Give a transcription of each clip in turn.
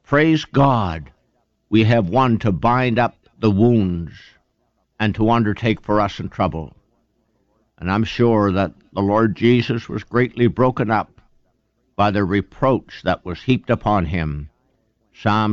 Praise God, we have one to bind up the wounds and to undertake for us in trouble. And I'm sure that the Lord Jesus was greatly broken up by the reproach that was heaped upon him. Psalm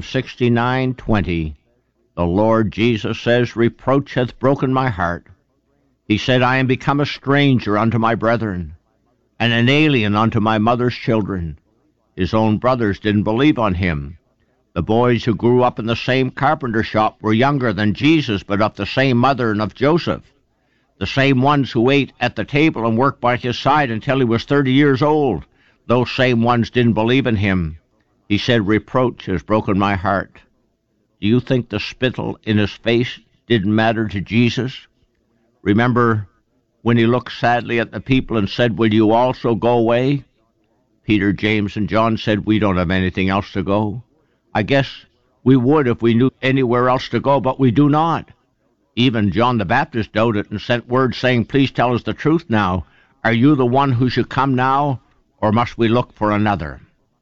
69:20, the Lord Jesus says, reproach hath broken my heart. He said, I am become a stranger unto my brethren, and an alien unto my mother's children. His own brothers didn't believe on him. The boys who grew up in the same carpenter shop were younger than Jesus, but of the same mother and of Joseph. The same ones who ate at the table and worked by his side until he was 30 years old. Those same ones didn't believe in him. He said, reproach has broken my heart. Do you think the spittle in his face didn't matter to Jesus? Remember when he looked sadly at the people and said, will you also go away? Peter, James, and John said, we don't have anything else to go. I guess we would if we knew anywhere else to go, but we do not. Even John the Baptist doubted and sent word saying, please tell us the truth now. Are you the one who should come now, or must we look for another?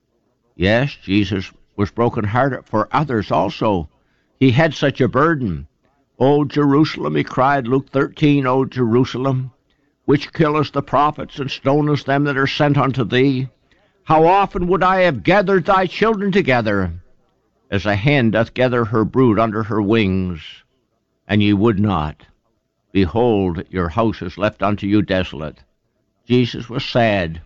Yes, Jesus was broken-hearted for others also. He had such a burden. O Jerusalem, he cried, Luke 13, O Jerusalem, which killest the prophets and stonest them that are sent unto thee. How often would I have gathered thy children together, as a hen doth gather her brood under her wings, and ye would not. Behold, your house is left unto you desolate. Jesus was sad.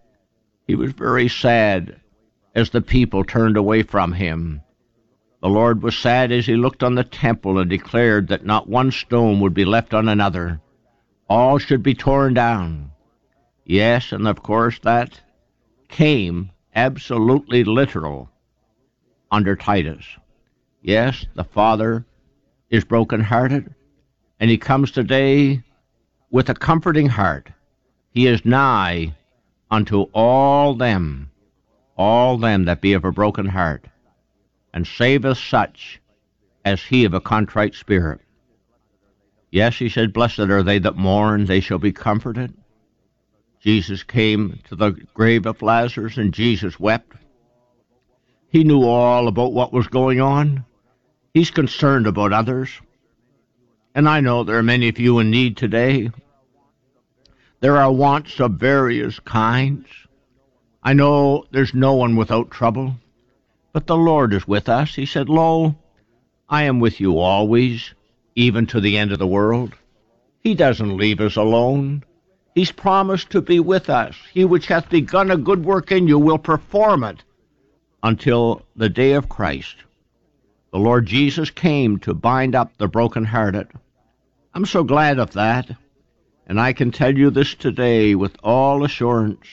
He was very sad as the people turned away from him. The Lord was sad as he looked on the temple and declared that not one stone would be left on another. All should be torn down. Yes, and of course that came absolutely literal under Titus. Yes, the Father is broken-hearted, and he comes today with a comforting heart. He is nigh unto all them that be of a broken heart, and saveth such as he of a contrite spirit. Yes, he said, blessed are they that mourn, they shall be comforted. Jesus came to the grave of Lazarus, and Jesus wept. He knew all about what was going on. He's concerned about others. And I know there are many of you in need today. There are wants of various kinds. I know there's no one without trouble, but the Lord is with us. He said, lo, I am with you always, even to the end of the world. He doesn't leave us alone. He's promised to be with us. He which hath begun a good work in you will perform it until the day of Christ. The Lord Jesus came to bind up the brokenhearted. I'm so glad of that. And I can tell you this today with all assurance,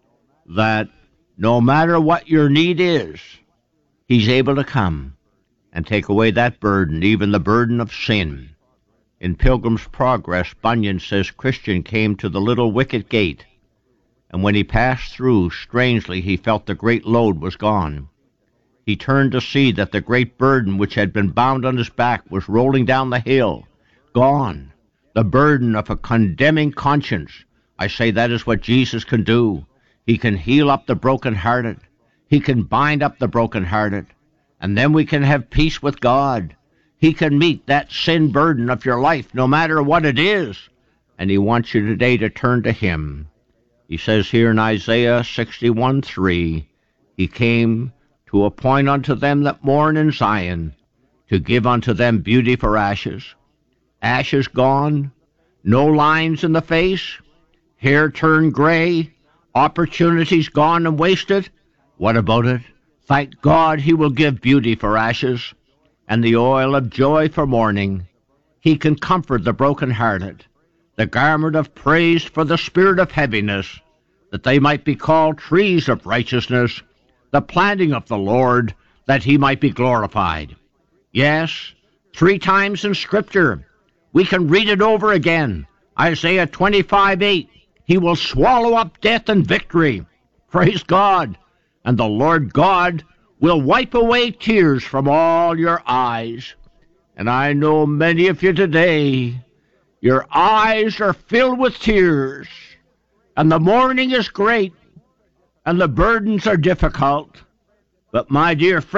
that no matter what your need is, he's able to come and take away that burden, even the burden of sin. In Pilgrim's Progress, Bunyan says Christian came to the little wicket gate, and when he passed through, strangely he felt the great load was gone. He turned to see that the great burden which had been bound on his back was rolling down the hill, gone. The burden of a condemning conscience. I say that is what Jesus can do. He can heal up the brokenhearted. He can bind up the brokenhearted. And then we can have peace with God. He can meet that sin burden of your life, no matter what it is. And he wants you today to turn to him. He says here in Isaiah 61:3, he came to appoint unto them that mourn in Zion, to give unto them beauty for ashes. Ashes gone, no lines in the face, hair turned gray, opportunities gone and wasted. What about it? Thank God he will give beauty for ashes and the oil of joy for mourning. He can comfort the brokenhearted, the garment of praise for the spirit of heaviness, that they might be called trees of righteousness, the planting of the Lord, that he might be glorified. Yes, 3 times in Scripture, we can read it over again. Isaiah 25:8, he will swallow up death in victory. Praise God. And the Lord God will wipe away tears from all your eyes. And I know many of you today, your eyes are filled with tears, and the mourning is great, and the burdens are difficult. But my dear friend,